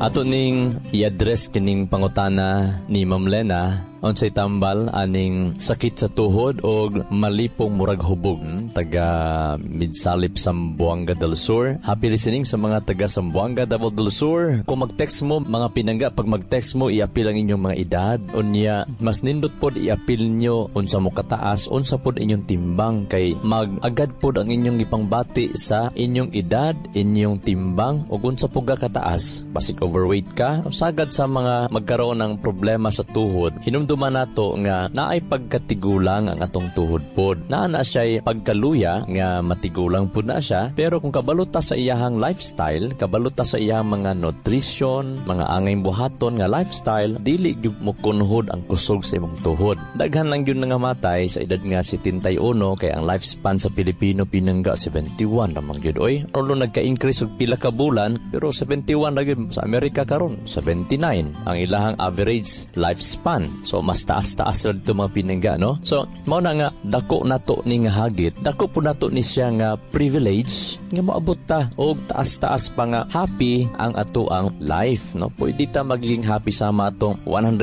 Ato ning i-address kining pangutana ni Ma'am Lena unsay tambal aning sakit sa tuhod o malipong murag hubog. Taga Midsalip, Zamboanga del Sur. Happy listening sa mga taga Zamboanga del Sur. Kung mag-text mo, mga pinangga, pag mag-text mo, i-apil ang inyong mga edad. Unya, mas nindot pod i-apil nyo unsa mo kataas, unsa pod inyong timbang. Kay mag-agad pod ang inyong ipangbati sa inyong edad, inyong timbang, o unsa po ka kataas. Basic overweight ka, sagad sa mga magkaroon ng problema sa tuhod. Hinumduman nato nga naay pagkatigulang ang atong tuhod pod. Naa na siya pagkaluya nga matigulang pod na siya, pero kung kabaluta sa iyahang lifestyle, kabaluta sa iyahang mga nutrition, mga angay buhaton nga lifestyle, dili gyud mo kunhod ang kusog sa imong tuhod. Daghan lang gyud nga matay sa edad nga 71 kay ang lifespan sa Pilipino pinangga 71 namang gyud oy. Although nagka-increase og pila ka bulan, pero 71 ra gyud sa Amerika karon, 79 ang ilahang average lifespan. So mas taas-taas ra dito mga pinangga, no? So mao na nga dako nato ni nga hagit, dako po nato ni siya nga privilege nga maabot ta og taas-taas pa nga happy ang ato ang life, no? Pwede ta magiging happy sa matong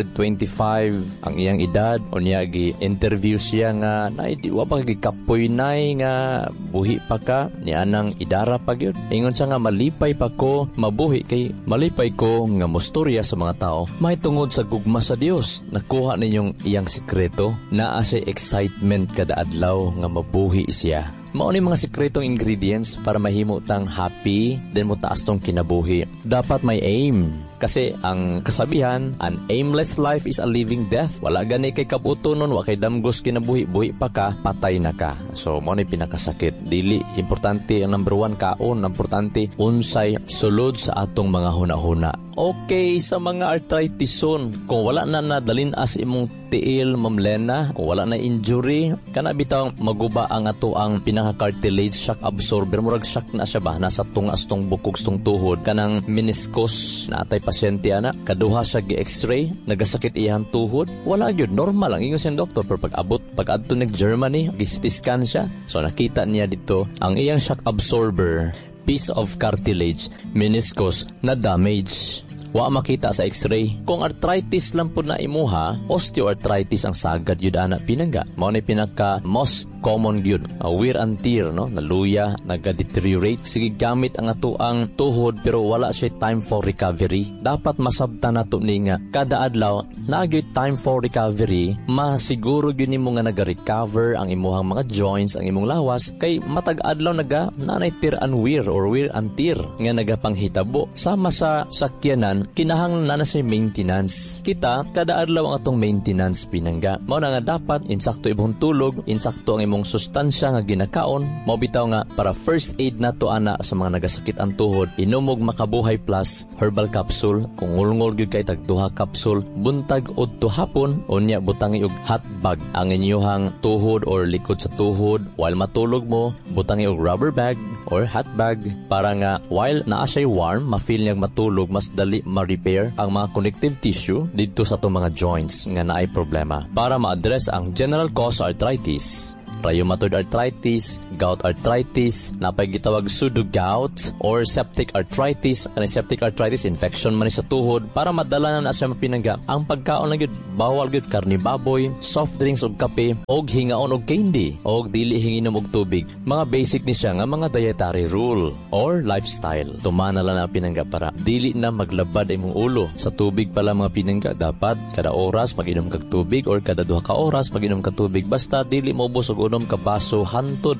125 ang iyang edad, unya gi interview siya nga nay di wa ba gikapoy nay nga buhi pa ka ni anang idara pa gyud. Ingon siya nga malipay pa ko mabuhi kay malipay ko nga mostorya sa mga tao. May tungod sa gugma sa Dios, nakuha ninyong iyang sikreto, naa siya excitement kada adlaw nga mabuhi siya. Mao ni mga sikretong ingredients para mahimo tang happy, then mo taas tong kinabuhi. Dapat may aim. Kasi ang kasabihan, an aimless life is a living death. Wala gani kay kabutonon, wa kay damgos kinabuhi, buhi pa ka, patay na ka. So, mo ni pinakasakit. Dili, importante ang number 1 kaon, importante unsay sulod sa atong mga huna-huna. Okay, sa mga arthritison, kung wala na nadalin as imong tiil, Ma'am Lena, kung wala na injury, kana bitaw maguba ang ato ang pinaka-cartilage shock absorber. Murag shock na siya ba? Nasa tungas tong bukog tong tuhod. Kanang meniscus na atay pasyente ana, kaduha siya gi-x-ray, nagasakit iyang tuhod. Wala gyud, normal ang ingon siyang doktor. Pero pag adto nag Germany, gi-CT scan siya. So nakita niya dito ang iyang shock absorber, piece of cartilage, meniscus na damage. Wa makita sa x-ray. Kung arthritis lang po na imuha, osteoarthritis ang sagad yun ana pinangga. Mao ni pinaka most common yun. Wear and tear, no? Naluya, nag-deteriorate. Sige gamit ang ato ang tuhod pero wala siya time for recovery. Dapat masabtan nato ni nga kada adlaw naagyo time for recovery. Masiguro yun mo nga naga-recover ang imuhang mga joints, ang imong lawas kay matag adlaw naga nanay tear and wear or wear and tear nga nagapanghitabo. Sama sa sakyanan kinahanglan na sa maintenance. Kita, kada adlaw ang atong maintenance pinangga. Mao na nga dapat, insakto imong tulog, insakto ang imong sustansya nga ginakaon. Mao bitaw nga, para first aid na to ana sa mga nagasakit ang tuhod, inumog Makabuhay Plus herbal capsule. Kung ngulngol gyud kay tag 2 capsule, buntag udto hapon, unya butangi og hot bag ang inyuhang tuhod or likod sa tuhod. While matulog mo, butangi og rubber bag or hot bag para nga while naa siya warm, ma-feel niyang matulog, mas dali ma-repair ang mga connective tissue dito sa itong mga joints nga naay problema. Para ma-address ang general cause arthritis, rheumatoid arthritis, gout arthritis, napay gitawag pseudo gout or septic arthritis. Ang septic arthritis, infection man sa tuhod. Para madala na siya mapinangga, ang pagkaon lang yun, bawal yun, karni baboy, soft drinks og kape, og hingaon og candy, og dili hinginom og tubig. Mga basic ni siya nga mga dietary rule or lifestyle. Tumana lang na pinangga para dili na maglabad imong ulo. Sa tubig pala mga pinangga, dapat kada oras mag-inom kag tubig or kada 2 ka oras mag-inom kag tubig. Basta dili mo ubos og unom ka baso hantod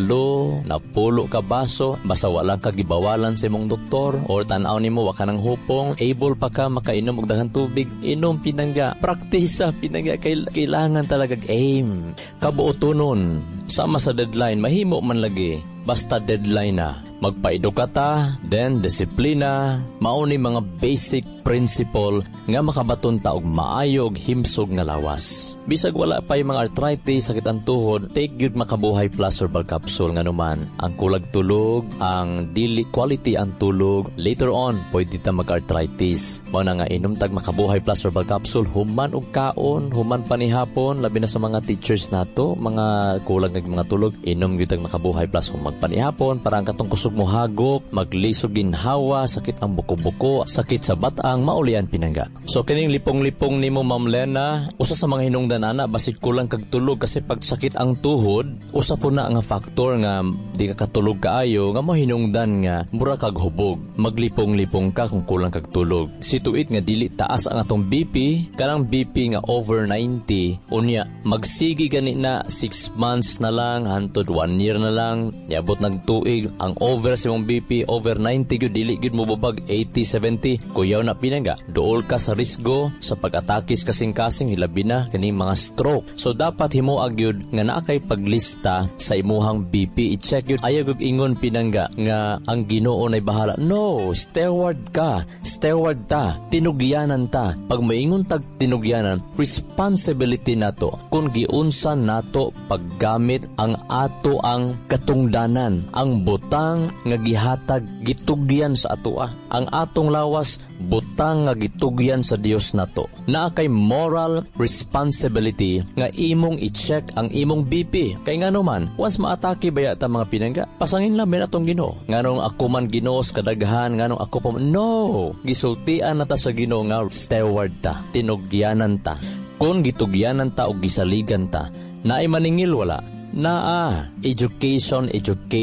8 na 10 ka baso, basta walang kagibawalan sa imong doktor or tan-aw nimo wa ka nang hupong, able pa ka makainom og daghang tubig, inom pinangga. Practice sa pinangga, kailangan talaga aim. Kabuotonon, sama sa deadline, mahimo man lagi. Basta deadline na. Magpaedukata, then disiplina, mauni mga basic principle nga makabaton ta og maayo og himsog nga lawas. Bisag wala pa yung mga arthritis, sakit ang tuhod, take gyud Makabuhay Plus Herbal Capsule nga naman. Ang kulag tulog, ang dili quality ang tulog, later on pwede ta mag-arthritis. Mao na nga inom tag Makabuhay Plus Herbal Capsule, human og kaon, human panihapon, labi na sa mga teachers nato, mga kulag ng mga tulog, inom gyud tag Makabuhay Plus kung magpanihapon para ang katong kusog mo hagok, maglisog ginhawa, sakit ang buko-buko, sakit sa batang, maulian pinangga. So kining lipong-lipong nimo Ma'am Lena, usa sa mga hinungdan ana basig kulang kag tulog kasi pag sakit ang tuhod, usa po na nga factor nga di ka katulog kaayo nga mo hinungdan nga mura kag hubog. Maglipong-lipong ka kung kulang kag tulog. Situit nga dili taas ang atong BP, kanang BP nga over 90, unya magsigi gani na 6 months na lang hantod 1 year na lang, niabot nag tuig ang over sa imong BP over 90 gyud dili gyud mo babag 80-70, kuyaw na pinangga. Duol ka sa risgo sa pag-atakis kasing-kasing hilabi na kaning mga stroke. So dapat himuag gyud nga naa kay paglista sa imuhang BP, i-check gyud. Ayaw gyud ingon pinangga nga ang Ginoo nay bahala. No, steward ka, steward ta, tinugyanan ta. Pag maingon tag tinugyanan, responsibility nato kung giunsan nato paggamit ang ato ang katungdanan, ang butang nga gihatag gitugyan sa atoa, ang atong lawas butang nga gitugyan sa Dios nato. Naa kay moral responsibility nga imong i-check ang imong BP. Kay ngano man, once maatake baya ta mga pinangga, pasangin lang atong Ginoo. Nganong ako man Ginoo sa kadaghan, nganong ako pa man. No, gisultian na ta sa Ginoo nga steward ta, tinugyanan ta. Kung gitugyanan ta o gisaligan ta, naay maningil wala. Education.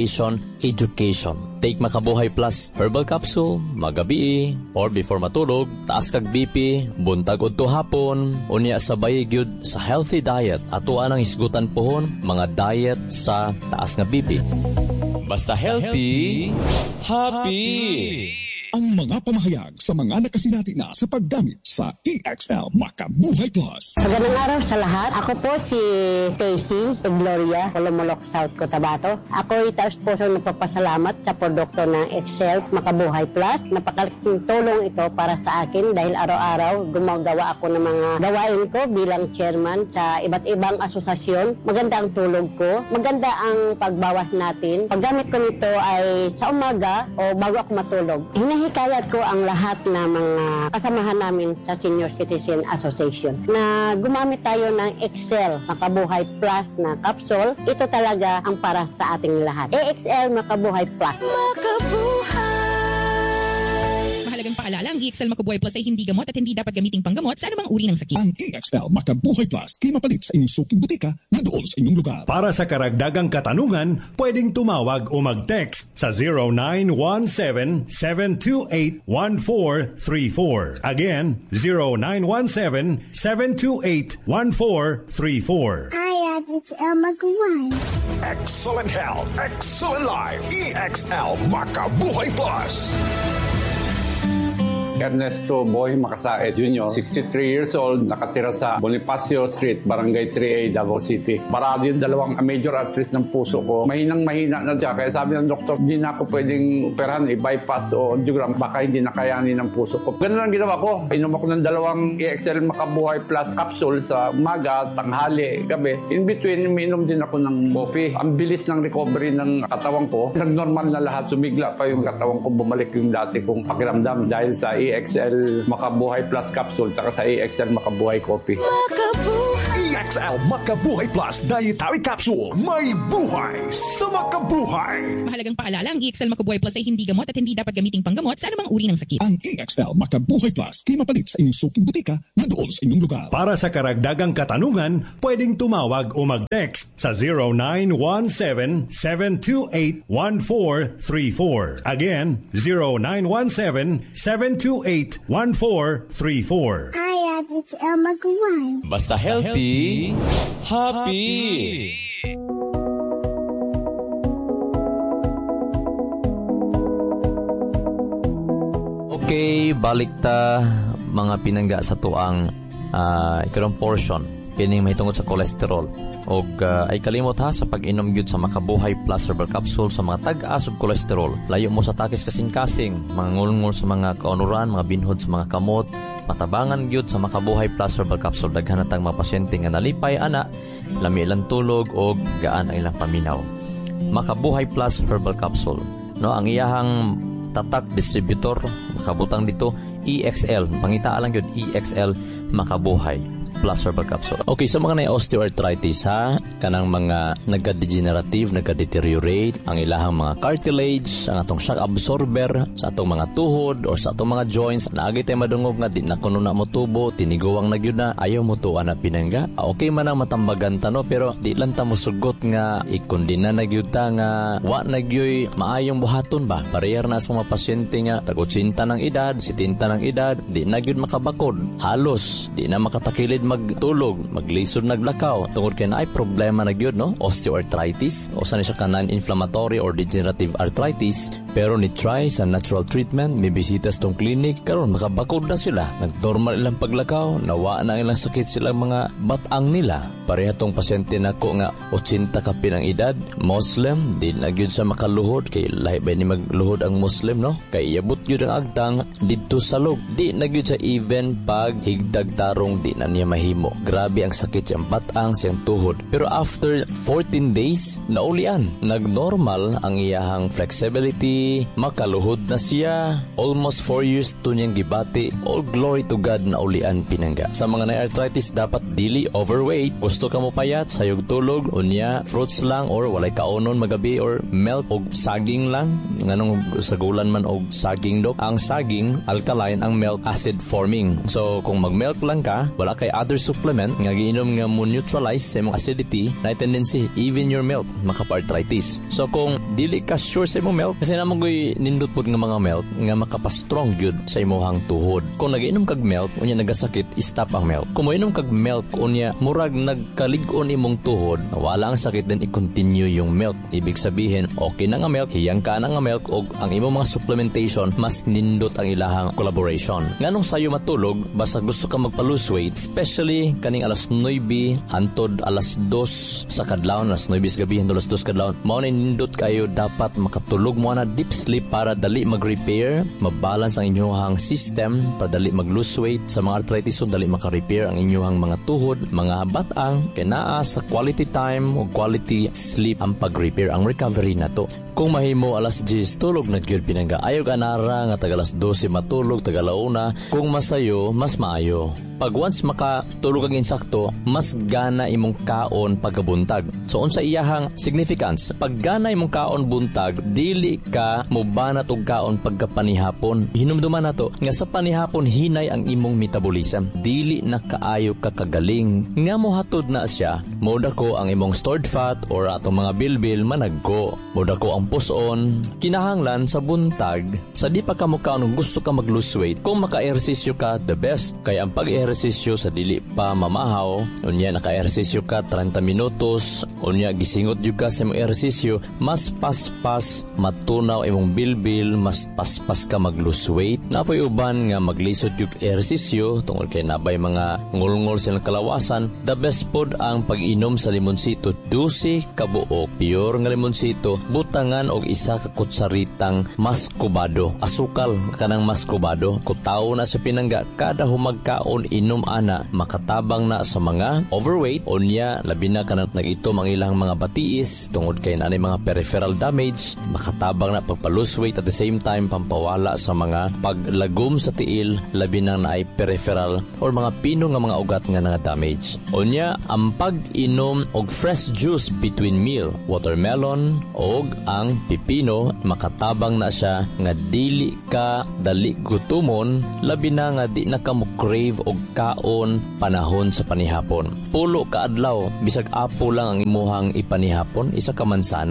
Take Makabuhay Plus Herbal Capsule, magabi or before matulog, taas kag BP, buntag udto hapon, unya sabay gyud sa healthy diet. Ato anang isgutan pohon, mga diet sa taas nga BP. Basta healthy, happy! Ang mga pamahayag sa mga nakasinati na sa paggamit sa EXL Makabuhay Plus. Magandang araw sa lahat. Ako po si Casey Gloria, Olomolok, South Cotabato. Ako ay taos puso nagpapasalamat sa produkto ng EXL Makabuhay Plus. Napakalaking tulong ito para sa akin dahil araw-araw gumagawa ako ng mga gawain ko bilang chairman sa iba't ibang asosasyon. Maganda ang tulog ko. Maganda ang pagbawas natin. Paggamit ko nito ay sa umaga o bago ako matulog. Hinahikayat ko ang lahat na mga kasamahan namin sa Senior Citizen Association na gumamit tayo ng EXL Makabuhay Plus na capsule. Ito talaga ang para sa ating lahat. EXL Makabuhay Plus. Mahalagang paalala, ang EXL Makabuhay Plus ay hindi gamot at hindi dapat gamiting panggamot sa anumang uri ng sakit. Ang EXL Makabuhay Plus ay mapalit sa inyong suking butika na doon sa inyong lugar. Para sa karagdagang katanungan, pwedeng tumawag o mag-text sa 0917-728-1434. Again, 0917-728-1434. Hi, it's Elma Guan. Excellent health, excellent life. EXL Makabuhay Plus. Ernesto Boy Macasaet Jr., 63 years old, nakatira sa Bonifacio Street, Barangay 3A, Davao City. Marami yung dalawang major arteries ng puso ko. Mahinang-mahina na siya. Kaya sabi ng doktor, hindi na ako pwedeng operahan, i-bypass o angiogram. Baka hindi nakayanin ng puso ko. Ganun ang ginawa ko. Inom ako ng dalawang EXL Makabuhay Plus capsule sa umaga, tanghali, gabi. In between, umiinom din ako ng coffee. Ang bilis ng recovery ng katawan ko. Nag-normal na lahat. Sumigla pa yung katawan ko. Bumalik yung dati kong pakiramdam dahil sa EXL Makabuhay Plus capsule saka sa EXL Makabuhay Coffee. EXL Makabuhay Plus Dietary Capsule. May buhay sa makabuhay. Mahalagang paalala, ang EXL Makabuhay Plus ay hindi gamot at hindi dapat gamiting panggamot sa anumang uri ng sakit. Ang EXL Makabuhay Plus ay mapalit sa inyong suking butika na doon sa inyong lugar. Para sa karagdagang katanungan, pwedeng tumawag o mag-text sa 0917-728-1434. Again, 0917-728-1434. Hi, it's Elma Guan. Basta healthy, happy! Okay, balik ta mga pinangga sa tuang ikarong portion. kining mahitungod sa kolesterol. Og ay kalimot ha sa pag-inom gyud sa Makabuhay Plus Herbal Capsule sa mga tag-as og kolesterol. Layo mo sa takis kasing-kasing, mga ngulngol sa mga kaunuran, mga binhod sa mga kamot. Patabangan gyud sa Makabuhay Plus Herbal Capsule. Daghan natang mga pasyente nga nalipay ana, lami ilang tulog og gaan ang ilang paminaw. Makabuhay Plus Herbal Capsule. No, ang iyahang tatak distributor makabutang dito EXL. Pangita lang yun, EXL Makabuhay Plus Herbal Capsule. Okay, sa mga osteoarthritis ha, kanang mga nagka-degenerative, nagka-deteriorate, ang ilahang mga cartilage, ang atong shock absorber sa atong mga tuhod or sa atong mga joints, naagay tayo madungog nga di na kuno na mo tubo, tiniguwang na gyud na, ayaw mo tuwa na pinangga. Okay man ang matambagan tano, pero di lang ta mo sugot nga ikundina na gyud ta nga wa na gyoy maayong buhaton ba. Parehar na sa mga pasyente nga tag-80 ng edad, 70 ng edad, di na gyud makabakod. Halos di na makatakilid magtulog, maglisod, naglakaw. Tungod kay na ay problema na gyud, no? Osteoarthritis o sa siya ka non-inflammatory or degenerative arthritis. Pero ni try sa natural treatment, may bisita sa tong clinic, karon makabakod na sila. Nagnormal ilang paglakaw, nawa na ilang sakit silang mga batang nila. Pareha tong pasyente nako nga 80 ka pinang edad, Muslim, di na gyud sa makaluhod kay lahi ba ni magluhod ang Muslim, no? Kay iabot gyud ang agtang didto sa log. Di na gyud sa even pag higdag tarong di na niya mahimo. Grabe ang sakit siyang batang, siyang tuhod. Pero after 14 days, naulian. Nagnormal ang iyahang flexibility, makaluhod na siya. Almost 4 years to niyang gibati. All glory to God na ulian pinangga. Sa mga na-arthritis, dapat dili overweight. Gusto ka mo payat, sayog tulog, unya, fruits lang, or walay kaunon magabi, or milk o saging lang. Nganong sagulan man o saging dok. Ang saging, alkaline, ang milk, acid forming. So, kung mag-milk lang ka, wala kay other supplement, nga giinom nga mo neutralize sa imong acidity, na tendency, even your milk, makapa-arthritis. So, kung dili ka sure sa imong milk, kasi naman ko'y nindot po ng mga milk, nga makapastrong yun sa imuhang tuhod. Kung nag-inom kag milk, unya nagasakit, stop ang milk. Kung mo inom kag milk, unya murag nagkalig-on imong tuhod, wala ang sakit, then i-continue yung milk. Ibig sabihin, okay na nga milk, hiyang ka na nga milk, o ang imong mga supplementation, mas nindot ang ilahang collaboration. Nganong sayo matulog, basta gusto ka magpa-lose weight, especially kaning alas 9, hantod alas 2 sa kadlawon, alas 9 sa gabi, hantod alas 2 kadlawon, mao na nindot kayo, dapat makatulog mo na deep sleep para dali mag-repair, mabalance ang inyong system, para dali mag-lose weight. Sa mga arthritis, so dali maka-repair ang inyong mga tuhod, mga batang, kinaa sa quality time o quality sleep ang pag-repair, ang recovery na to. Kung mahimo alas 10 tulog na gyud pinangga, ayog anara nga tag alas 12 matulog, tag alauna, kung masayo, mas maayo. Pag once makatulog ang insakto, mas gana imong kaon pagkabuntag. So unsa iyahang significance? Pag gana imong kaon buntag, dili ka mobanat og kaon pagkapanihapon. Hinumduman nato nga sa panihapon hinay ang imong metabolism. Dili na kaayo ka kagaling. Nga mohatod na siya, moda ko ang imong stored fat or atong mga bilbil managko. Moda ko ang puson. Kinahanglan sa buntag, sa di pa ka mukaon gusto ka mag-lose weight. Kung maka-ehersisyo ka, the best. Kaya ang pag-ehersisyo sa dili pa mamahaw, unya naka-ehersisyo ka 30 minutos, unya gisingot jud ka sa imong ehersisyo, mas paspas matunaw imong bilbil, mas paspas ka mag-lose weight. Napoy uban nga maglisod jud ehersisyo tungod kay nabay mga ngulngol silang kalawasan. The best pod ang pag-inom sa limonsito, 12 ka buok pure nga limonsito, butangan og isa ka kutsaritang maskubado, asukal kanang maskubado. Kutaw na sa pinangga, kada humagkaon inom ana, makatabang na sa mga overweight, unya labi na kanang nag-itom ang ilang mga batiis tungod kay nanay mga peripheral damage, makatabang na pagpa-lose weight at the same time pampawala sa mga paglagom sa tiil, labi na naay peripheral or mga pino nga mga ugat nga damage. Unya ang pag-inom og fresh juice between meal, watermelon og ang pipino, makatabang na siya nga dili ka dali gutumon, labi na nga di na ka mo crave og kaon panahon sa panihapon. Pulo ka adlaw, bisag apo lang ang imuhang ipanihapon, isa ka mansanas,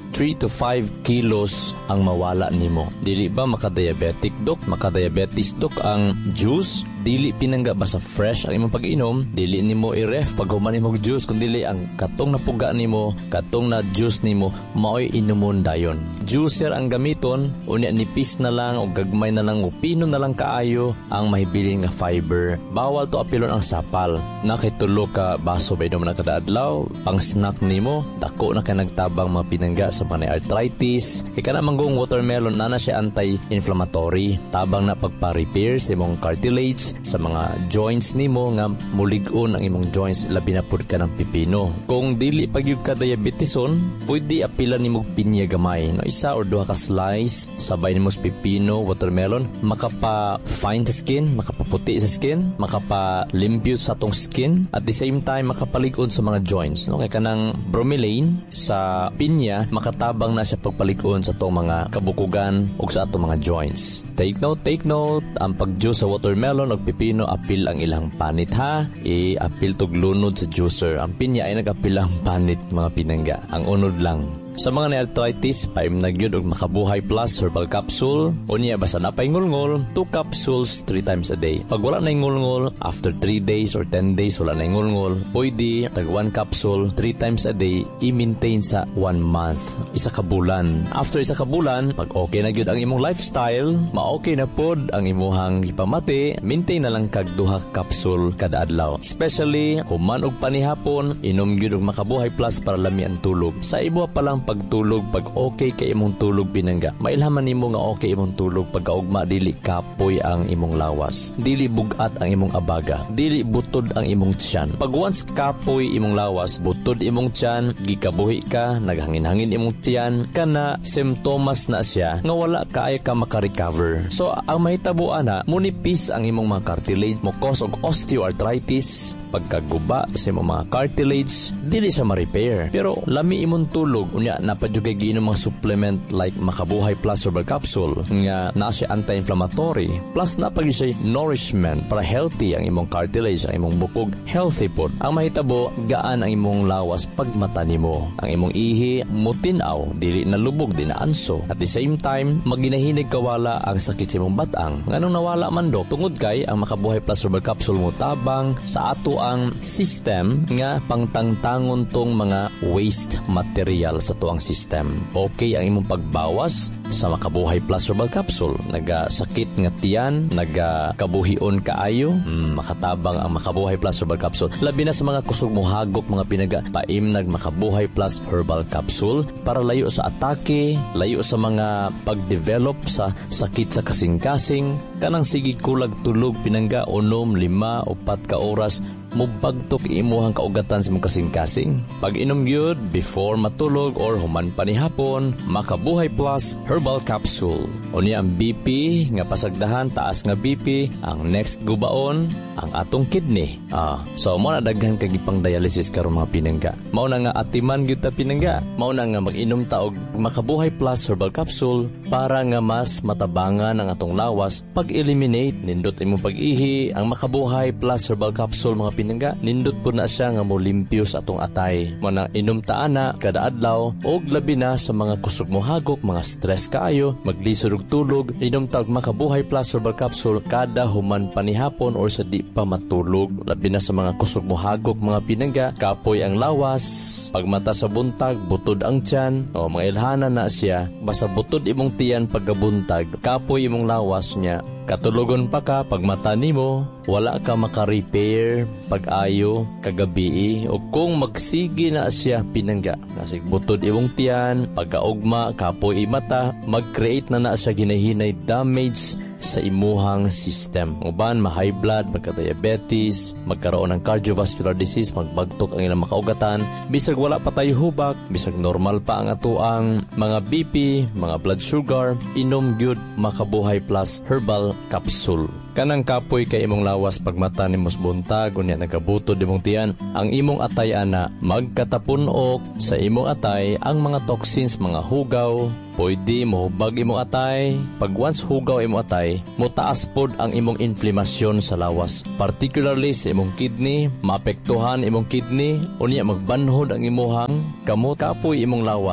3 to 5 kilos ang mawala nimo. Dili ba makadiabetic dok, makadiabetes dok ang juice? Dili pinangga basta fresh ang imong pag-inom, dili nimo i-ref pag human imong juice, kundi ang katong napuga nimo, katong na juice nimo, maoy inumon dayon. Juicer ang gamiton, unya nipis na lang o gagmay na lang o pino na lang kaayo ang mahibilin nga fiber. Bawal to apilon ang sapal. Nakitulo ka baso ba inom na kada adlaw, pang snack nimo, dako na kay nagtabang mga pinangga sa mga arthritis. Kay kana manggong watermelon na siya anti-inflammatory, tabang na pagpa-repair sa imong cartilage, sa mga joints nimo nga mulig-on ang imong joints labi na pud ka ng pipino. Kung dili pagyud ka diabeteson, pwede apilan nimo pinya gamay, no, isa or duha ka slice sabay nimo sa pipino, watermelon, makapa-fine sa skin, makapaputi sa skin, makapa-limpyo sa atong skin, at the same time makapalig-on sa mga joints, no. Kay kanang bromelain sa pinya makatabang na siya pagpalig-on sa atong mga kabukugan ug sa atong mga joints. Take note, ang pag-juice sa watermelon o pipino apil ang ilang panit ha. I-apil tog lunod sa juicer. Ang pinya ay nag-apil ang panit mga pinangga. Ang unod lang. Sa mga na-arthritis, paim na gyud og Makabuhay Plus Herbal Capsule. Unya basta napay ngulngol, 2 capsules 3 times a day. Pag wala na ngulngol, after 3 days or 10 days wala na ngulngol, pwede tag 1 capsule 3 times a day i-maintain sa 1 month. Isa ka bulan. After isa ka bulan, pag okay na gyud ang imong lifestyle, ma-okay na pod ang imuhang ipamati, maintain na lang kag 2 capsule kada adlaw. Especially human og panihapon, inom gyud og Makabuhay Plus para lami ang tulog. Sa ibuha pa lang pagtulog, pag okay kay imong tulog pinangga, mailhaman nimo nga okay imong tulog pagkaugma, dili kapoy ang imong lawas, dili bugat ang imong abaga, dili butod ang imong tiyan. Pag once kapoy imong lawas, butod imong tiyan, gikabuhi ka, naghangin-hangin imong tiyan, kana symptoms na siya nga wala kaay ka makarecover. So ang mahitabo ana, munipis ang imong mga cartilage, mo cause og osteoarthritis. Pagkaguba sa mga cartilage, dili siya ma-repair. Pero lami imong tulog, unya napadyo kay giinom mga supplement like Makabuhay Plus Herbal Capsule nga na siya anti-inflammatory, plus napagi siya nourishment para healthy ang imong cartilage, ang imong bukog healthy pod. Ang mahitabo, gaan ang imong lawas pag mata nimo. Ang imong ihi mutinaw, dili na lubog, di na anso. At the same time, maginahinig kawala ang sakit sa imong batang. Nganong nawala man dok, tungod kay ang Makabuhay Plus Herbal Capsule mo tabang sa ato ang system nga pangtangtangon tong mga waste material sa tuang system. Okay ang imong pagbawas sa Makabuhay Plus Herbal Capsule. Nagasakit nga tiyan, nagakabuhion kaayo, makatabang ang Makabuhay Plus Herbal Capsule. Labi na sa mga kusog mohagok, mga pinaga, paimnag Makabuhay Plus Herbal Capsule para layo sa atake, layo sa mga pagdevelop sa sakit sa kasing-kasing. Kanang sige kulag tulog pinangga, unom 5 o 4 ka oras, mubagtok imuhang kaugatan sa mga kasing-kasing. Pag inom yun, before matulog or human panihapon, Makabuhay Plus Herbal Capsule. Unya ang BP, nga pasagdahan, taas nga BP, ang next gubaon, ang atong kidney. So, mo na daghan kagipang dialysis karon mga pinangga. Mao na nga atiman gyud ta pinangga. Mao na nga mag-inom ta og Makabuhay Plus Herbal Capsule para nga mas matabangan ang atong lawas. Pag-eliminate, nindot imong pag-ihi, ang Makabuhay Plus Herbal Capsule mga pinangga, nindot po na siya nga mo limpyo sa atong atay. Manang inom taana kada adlaw, og labi na sa mga kusog mo hagok, mga stress kaayo, maglisod og tulog, inom ta og Makabuhay Plus Herbal Capsule kada human panihapon or sa di pa matulog. Labi na sa mga kusog mo hagok mga pinangga, kapoy ang lawas, pagmata sa buntag, butod ang tiyan, o mga ilhanan na siya, basta butod imong tiyan pagkabuntag, kapoy imong lawas niya. Katulogon pa ka, pagmata nimo, wala ka maka-repair pag-ayo kagabi. O kung magsigi na siya pinangga, nasig butod imong tiyan, pagkaugma, kapoy mata, mag-create na siya ginahinay damage sa imuhang system. Uban, ma-high blood, magka-diabetes, magkaroon ng cardiovascular disease, magbagtok ang ilang makaugatan. Bisag wala pa tayo hubak, bisag normal pa ang atuang mga BP, mga blood sugar, inom gyud Makabuhay Plus Herbal Capsule. Kanang kapoy kay imong lawas pagmata nimos buntag, unya nagabutod imong tiyan, ang imong atay ana magkatapunok sa imong atay ang mga toxins, mga hugaw, pwede mohubag imong atay. Pag once hugaw imong atay, mutaas pod ang imong inflamasyon sa lawas, particularly sa imong kidney, maapektuhan imong kidney, unya magbanhod ang imuhang kamot. Kapoy imong lawas,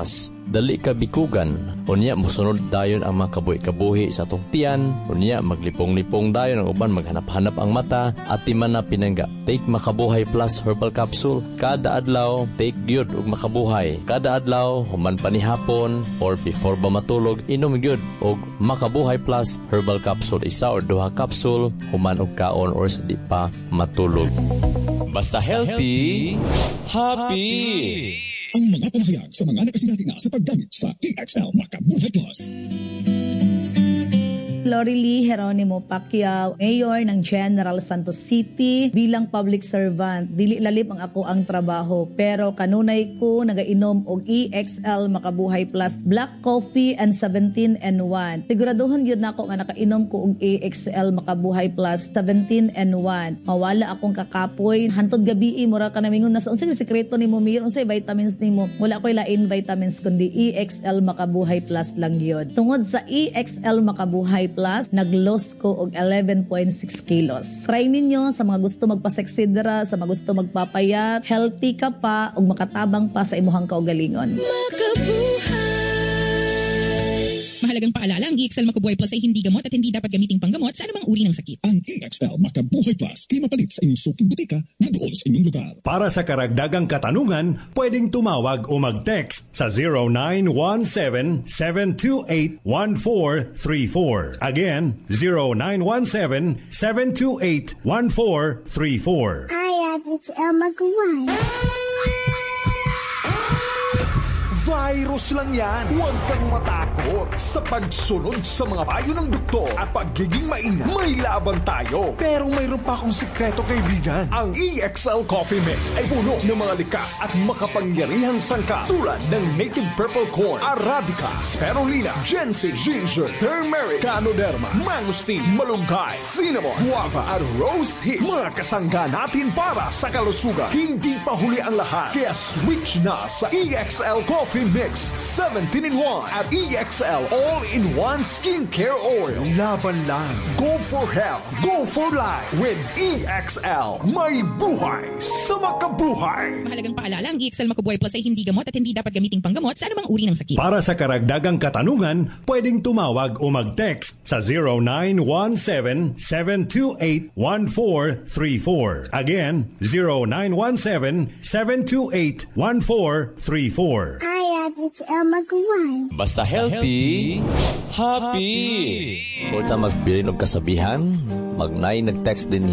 dali ka bikugan. Unya musunod dayon ang mga kabuhi-kabuhi sa atong tiyan. Unya maglipong-lipong dayon ang uban maghanap-hanap ang mata at timan na pinangga. Take Makabuhay Plus Herbal Capsule. Kada adlaw take gyud og Makabuhay. Kada adlaw human pa ni hapon or before ba matulog inom gyud og Makabuhay Plus Herbal Capsule. Isa or duha capsule human og kaon or sa di pa matulog. Basta healthy, happy. Ang mga panahayag sa mga nakasinati na sa paggamit sa EXL Makabuhay Plus. Lorely Geronimo Pacquiao, Mayor ng General Santos City. Bilang public servant, dili lalip ang ako ang trabaho, pero kanunay ko nagainom og EXL Makabuhay Plus Black Coffee and 17-in-1. Siguraduhon yun na ako nga nakainom ko og EXL Makabuhay Plus 17-in-1. Mawala akong kakapoy. Hantod gabi, mura ka namingon na sa unsay sekreto ni mo, Mir, unsay vitamins ni mo. Wala ko'y lain vitamins, kundi EXL Makabuhay Plus lang yun. Tungod sa EXL Makabuhay Plus, nag-loss ko og 11.6 kilos. Try ninyo sa mga gusto magpaseksidra, sa mga gusto magpapayat, healthy ka pa ug makatabang pa sa imuhang kaugalingon. Mahalagang paalala, ang EXL Makabuhay Plus ay hindi gamot at hindi dapat gamiting panggamot sa anumang uri ng sakit. Ang EXL Makabuhay Plus ay mapalit sa inyong suking butika na doon sa inyong lugar. Para sa karagdagang katanungan, pwedeng tumawag o mag-text sa 0917-728-1434. Again, 0917-728-1434. Hi, it's Elma Gawai. Virus lang yan. Huwag kang matakot sa pagsunod sa mga payo ng doktor at pagiging maingat. May laban tayo. Pero mayroon pa akong sikreto, kaibigan. Ang EXL Coffee Mix ay puno ng mga likas at makapangyarihang sangkap tulad ng native purple corn, arabica, spirulina, ginseng, ginger, turmeric, ganoderma, mangosteen, malunggay, cinnamon, guava at rose hip. Mga kasangga natin para sa kalusugan. Hindi pa huli ang lahat. Kaya switch na sa EXL Coffee Mix 17-in-1 at EXL All-in-1 Skincare Oil. Laban lang. Go for health. Go for life with EXL. May buhay sa makabuhay. Mahalagang paalala, ang EXL Makabuhay Plus ay hindi gamot at hindi dapat gamiting panggamot sa anumang uri ng sakit. Para sa karagdagang katanungan, pwedeng tumawag o mag-text sa 0917-728-1434. Again, 0917-728-1434. Hi, it's Elma Gawai. Basta healthy, happy. For ta magbilin og kasabihan, magnay nag-text din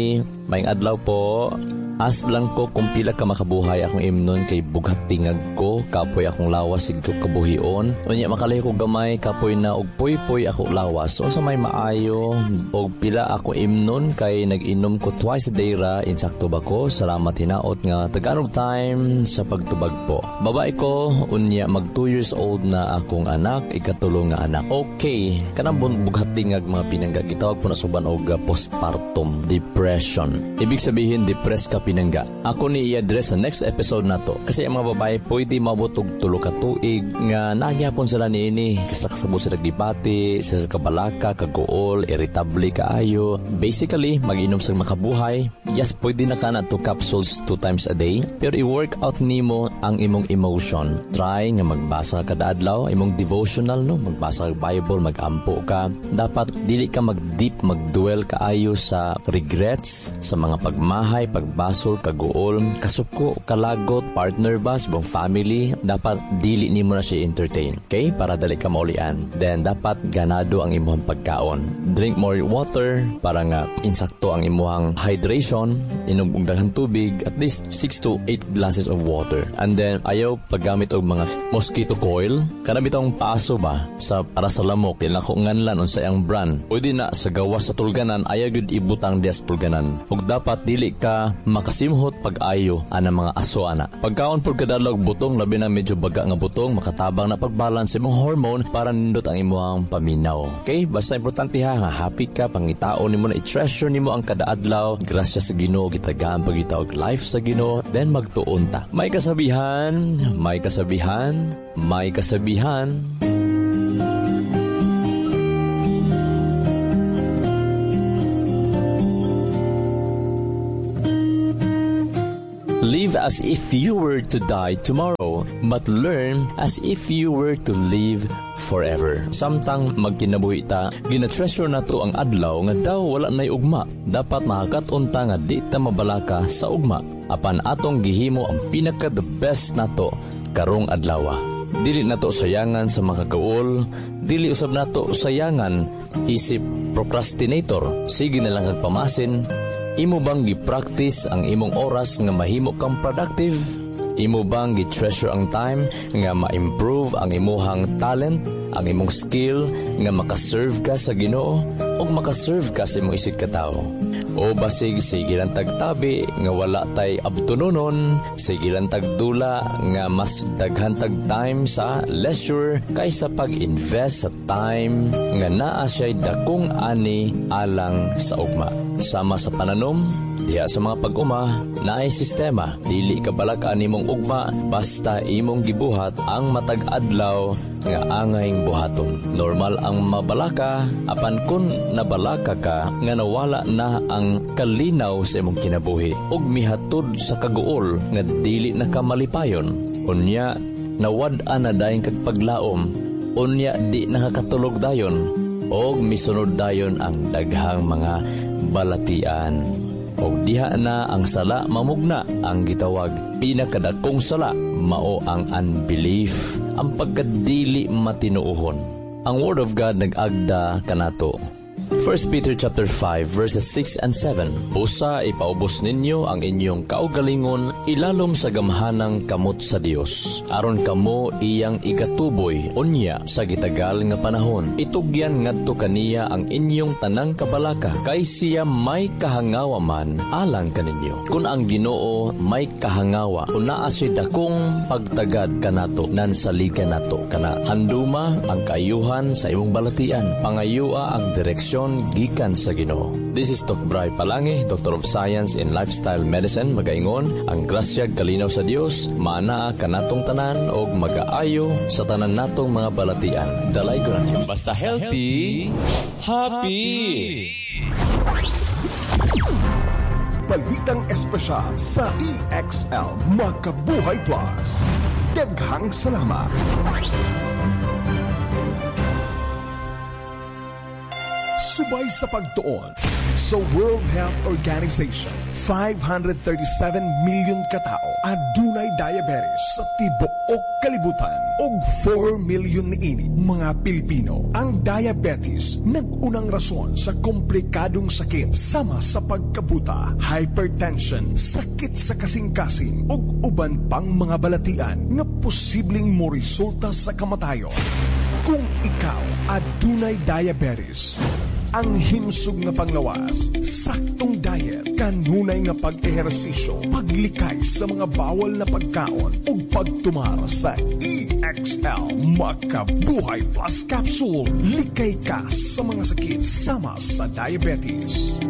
may adlaw po. As lang ko kung pila ka makabuhay akong imnon kay bughat tingag ko, kapoy akong lawas sigko kabuhion. Unya makalay ko gamay, kapoy na og puy-puy ako lawas. So sa may maayo, og pila ako imnon kay nag-inom ko twice a day ra, insakto ba ko? Salamat hinaot nga taganong time sa pagtubag po. Babae ko, unya mag 2 years old na akong anak, ikatulong nga anak. Okay, kanang bughat tingag mga pinangga, gitawag po na suban og postpartum depression. Ibig sabihin, depressed ka pinangga. Ako ni i-address sa next episode na to. Kasi ang mga babae pwede mabutog tulo ka tuig nga nagyapon sila niini. Kasaksabo sila gibati, sa kabalaka, kaguol, irritable kaayo. Basically, mag-inom sa makabuhay. Yes, pwede na ka na 2 capsules 2 times a day. Pero i-work out nimo ang imong emotion. Try nga magbasa kada adlaw, imong devotional, no? Magbasa ka Bible, magampo ka. Dapat dili ka mag-deep, mag-dwell kaayo sa regrets, sa mga pagmahay, pagbasa kaguol, kasuko, kalagot, partner ba, sabang family, dapat dili nimo na siya entertain. Okay? Para dali ka maulian. Then, dapat ganado ang imuhang pagkaon. Drink more water para nga insakto ang imuhang hydration. Inom og daghang tubig, at least 6 to 8 glasses of water. And then, ayaw paggamit og mga mosquito coil. Kanang bitong paaso ba, para sa lamok, tinako nganlan unsa ang brand. Pwede na sa gawas sa tulganan, ayaw gud ibutang dias tulganan. Ug dapat dili ka makasimhot pag-ayo ana mga aso ana. Pagkaon pud kadalog butong, labi na medyo baga nga butong, makatabang na pagbalance imong hormone para nindot ang imong paminaw. Okay? Basta importante ha, happy ka, pangitao nimo na i-treasure nimo ang kada adlaw. Grasya sa Ginoo, gitagaan pagitaog life sa Ginoo, then magtuon ta. May kasabihan, may kasabihan, may kasabihan. Live as if you were to die tomorrow. but learn as if you were to live forever. Samtang magkinabuhi ta, gina-treasure na to ang adlaw nga daw wala na'y ugma. Dapat makakat-unta nga di ta mabalaka sa ugma. Apan atong gihimo ang pinaka-the best nato karong adlawa. Dili nato sayangan sa makagaol, dili usab nato sayangan isip procrastinator. Sige na lang agpamasin. Imo bang gi-practice ang imong oras nga mahimo kang productive? Imo bang gi-treasure ang time nga ma-improve ang imuhang talent, ang imong skill nga makaserve ka sa Ginoo o makaserve ka sa imong isig katao? O basig sige lang tagtabi nga wala tay abtunonon, sige lang tagdula nga mas daghan tag time sa leisure kaysa pag-invest sa time nga naa siya'y dakong ani alang sa ugma. Sama sa pananom, diha sa mga pag-uma, naay sistema. Dili ka balakaan imong ugma, basta imong gibuhat ang matag-adlaw nga angayng buhaton. Normal ang mabalaka, apan kun nabalaka ka, nga nawala na ang kalinaw sa imong kinabuhi. Ug mihatod sa kaguol, nga dili na ka malipayon. Unya, nawad-an na dayon kag paglaom. Unya, di nakakatulog dayon. Og misunod dayon ang daghang mga balatian. O diha na ang sala mamugna, ang gitawag pinakadakong sala mao ang unbelief, ang pagkadili matinuohon. Ang Word of God nag-agda kanato. 1 Peter chapter 5 verses 6 and 7. Busa ipaubos ninyo ang inyong kaugalingon ilalom sa gamhanang kamot sa Dios. Aron kamo iyang ikatuboy unya sa gitagal nga panahon. Itugyan ngadto kaniya ang inyong tanang kabalaka kay siya may kahangawa man alang kaninyo. Kun ang Ginoo may kahangawa, unaa si dakong pagtagad kanato nan saligan nato kana handuma ang kaayuhan sa imong balatian. Pangayua ang direksyon gikan sa Ginoo. This is Dr. Bray Palangi, Doctor of Science in Lifestyle Medicine. Magaingon, ang grasya kalinaw sa Dios, maanaa kanatong tanan og magaayo sa tanan natong mga balatian. Dalay granyo. Basta healthy, happy. Balitang espesyal sa EXL Makabuhay Plus. Daghang salamat. Subay sa pagtuon sa World Health Organization, 537 million katao adunay diabetes sa tibuok kalibutan ug 4 million niini mga Pilipino. Ang diabetes nag-unang rason sa komplikadong sakit sama sa pagkabuta, hypertension, sakit sa kasing-kasing ug uban pang mga balatian na posibleng moresulta sa kamatayon. Kung ikaw adunay diabetes, ang himsog nga panglawas, saktong diet, kanunay nga pag-ehersisyo, paglikay sa mga bawal na pagkaon, ug pagtumar sa EXL Makabuhay Plus Capsule. Likay ka sa mga sakit sama sa diabetes.